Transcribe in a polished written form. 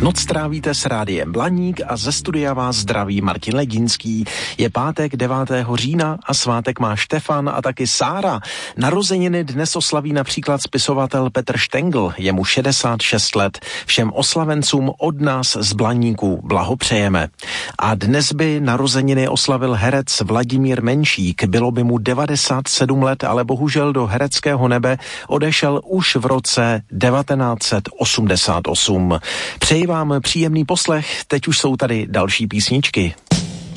Noc trávíte s Rádiem Blaník a ze studia vás zdraví Martin Ledínský. Je pátek 9. října a svátek má Štefan a taky Sára. Narozeniny dnes oslaví například spisovatel Petr Štengl, je mu 66 let. Všem oslavencům od nás z Blaníku blahopřejeme. A dnes by narozeniny oslavil herec Vladimír Menšík. Bylo by mu 97 let, ale bohužel do hereckého nebe odešel už v roce 1988. Přeji vám příjemný poslech, teď už jsou tady další písničky.